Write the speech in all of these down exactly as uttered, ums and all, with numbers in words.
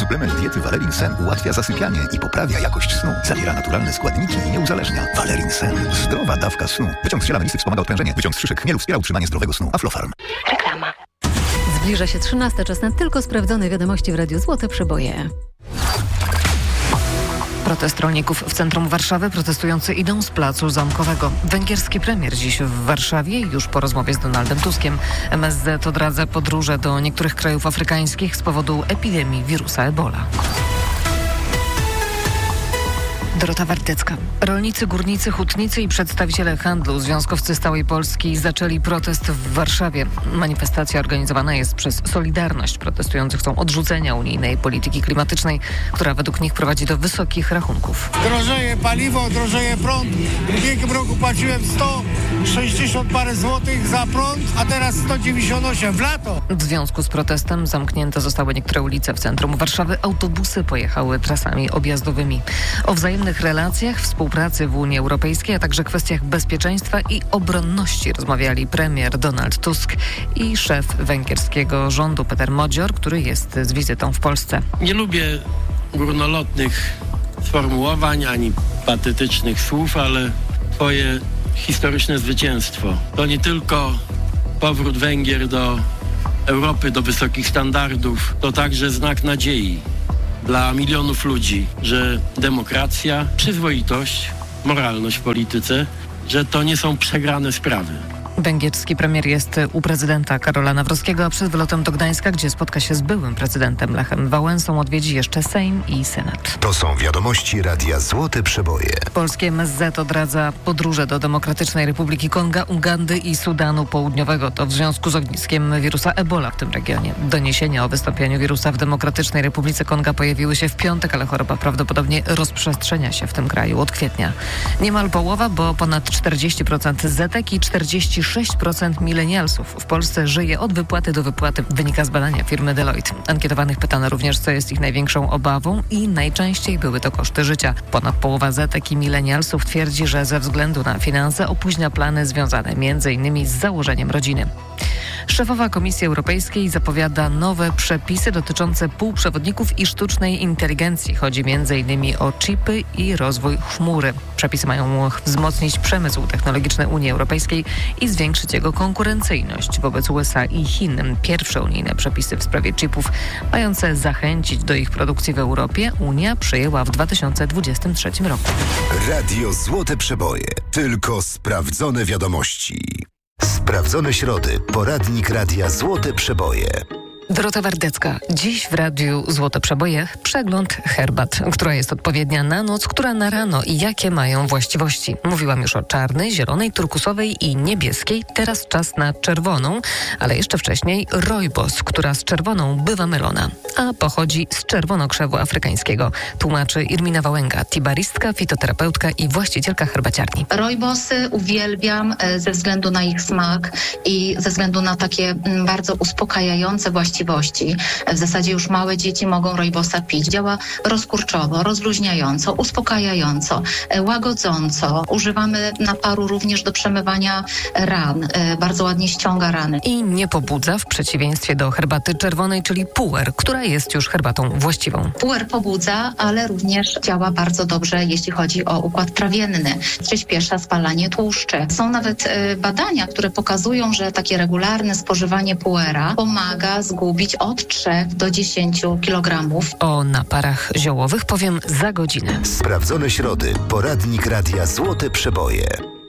Suplement diety Valerin Sen ułatwia zasypianie i poprawia jakość snu. Zawiera naturalne składniki i nie uzależnia. Valerin Sen. Zdrowa dawka snu. Wyciąg z ziela melisy wspomaga odprężenie. Wyciąg z szyszek chmielu wspiera utrzymanie zdrowego snu. Aflofarm. Reklama. Zbliża się trzynasta, czas na tylko sprawdzone wiadomości w Radiu Złote Przeboje. Protest rolników w centrum Warszawy. Protestujący idą z placu Zamkowego. Węgierski premier dziś w Warszawie, już po rozmowie z Donaldem Tuskiem. M S Z odradza podróże do niektórych krajów afrykańskich z powodu epidemii wirusa Ebola. Dorota Wardecka. Rolnicy, górnicy, hutnicy i przedstawiciele handlu, związkowcy z całej Polski zaczęli protest w Warszawie. Manifestacja organizowana jest przez Solidarność. Protestujący chcą odrzucenia unijnej polityki klimatycznej, która według nich prowadzi do wysokich rachunków. Drożeje paliwo, drożeje prąd. W ubiegłym roku płaciłem sto sześćdziesiąt parę złotych za prąd, a teraz sto dziewięćdziesiąt osiem w lato. W związku z protestem zamknięte zostały niektóre ulice w centrum Warszawy. Autobusy pojechały trasami objazdowymi. O wzajemnych relacjach, współpracy w Unii Europejskiej, a także kwestiach bezpieczeństwa i obronności rozmawiali premier Donald Tusk i szef węgierskiego rządu Peter Modzior, który jest z wizytą w Polsce. Nie lubię górnolotnych sformułowań ani patetycznych słów, ale twoje historyczne zwycięstwo to nie tylko powrót Węgier do Europy, do wysokich standardów, to także znak nadziei dla milionów ludzi, że demokracja, przyzwoitość, moralność w polityce, że to nie są przegrane sprawy. Węgierski premier jest u prezydenta Karola Nawrockiego, a przed wylotem do Gdańska, gdzie spotka się z byłym prezydentem Lechem Wałęsą, odwiedzi jeszcze Sejm i Senat. To są wiadomości Radia Złote Przeboje. Polskie M S Z odradza podróże do Demokratycznej Republiki Konga, Ugandy i Sudanu Południowego. To w związku z ogniskiem wirusa Ebola w tym regionie. Doniesienia o wystąpieniu wirusa w Demokratycznej Republice Konga pojawiły się w piątek, ale choroba prawdopodobnie rozprzestrzenia się w tym kraju od kwietnia. Niemal połowa, bo ponad czterdzieści procent zetek i czterdzieści sześć procent milenialsów w Polsce żyje od wypłaty do wypłaty, wynika z badania firmy Deloitte. Ankietowanych pytano również, co jest ich największą obawą i najczęściej były to koszty życia. Ponad połowa zetek i milenialsów twierdzi, że ze względu na finanse opóźnia plany związane między innymi z założeniem rodziny. Szefowa Komisji Europejskiej zapowiada nowe przepisy dotyczące półprzewodników i sztucznej inteligencji. Chodzi między innymi o chipy i rozwój chmury. Przepisy mają wzmocnić przemysł technologiczny Unii Europejskiej i zwiększyć jego konkurencyjność wobec U S A i Chin. Pierwsze unijne przepisy w sprawie chipów mające zachęcić do ich produkcji w Europie Unia przyjęła w dwa tysiące dwudziestym trzecim roku. Radio Złote Przeboje. Tylko sprawdzone wiadomości. Sprawdzone środy. Poradnik Radia Złote Przeboje. Dorota Wardecka. Dziś w Radiu Złote Przeboje przegląd herbat, która jest odpowiednia na noc, która na rano i jakie mają właściwości. Mówiłam już o czarnej, zielonej, turkusowej i niebieskiej. Teraz czas na czerwoną, ale jeszcze wcześniej rooibos, która z czerwoną bywa mylona, a pochodzi z czerwonokrzewu afrykańskiego. Tłumaczy Irmina Wałęga, tibaristka, fitoterapeutka i właścicielka herbaciarni. Rooibosy uwielbiam ze względu na ich smak i ze względu na takie bardzo uspokajające właściwości. W zasadzie już małe dzieci mogą rooibosa pić. Działa rozkurczowo, rozluźniająco, uspokajająco, łagodząco. Używamy naparu również do przemywania ran. Bardzo ładnie ściąga rany. I nie pobudza, w przeciwieństwie do herbaty czerwonej, czyli puer, która jest już herbatą właściwą. Puer pobudza, ale również działa bardzo dobrze, jeśli chodzi o układ trawienny. Przyspiesza spalanie tłuszczy. Są nawet badania, które pokazują, że takie regularne spożywanie puera pomaga zgubić od trzech do dziesięciu kilogramów. O naparach ziołowych powiem za godzinę. Sprawdzone środy. Poradnik Radia Złote Przeboje.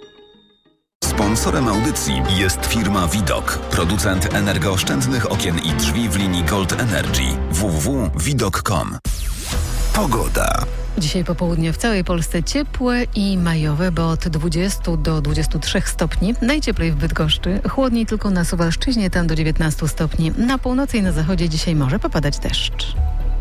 Sponsorem audycji jest firma Widok, producent energooszczędnych okien i drzwi w linii Gold Energy. w w w kropka widok kropka com. Pogoda. Dzisiaj popołudnie w całej Polsce ciepłe i majowe, bo od dwudziestu do dwudziestu trzech stopni. Najcieplej w Bydgoszczy, chłodniej tylko na Suwalszczyźnie, tam do dziewiętnastu stopni. Na północy i na zachodzie dzisiaj może popadać deszcz.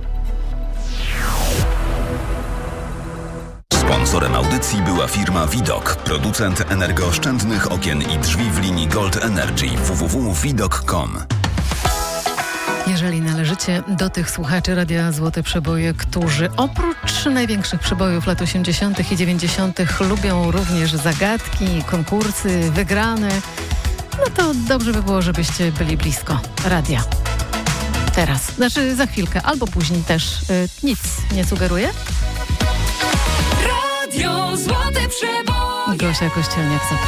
Sponsorem audycji była firma Widok, producent energooszczędnych okien i drzwi w linii Gold Energy. w w w kropka widok kropka com. Jeżeli należycie do tych słuchaczy Radia Złote Przeboje, którzy oprócz największych przebojów lat osiemdziesiątych i dziewięćdziesiątych lubią również zagadki, konkursy, wygrane, no to dobrze by było, żebyście byli blisko radia. teraz. Znaczy za chwilkę, albo później też. Y, nic nie sugeruje? Radio Złote Przeboje. Gosia Kościelniak, zapraszam.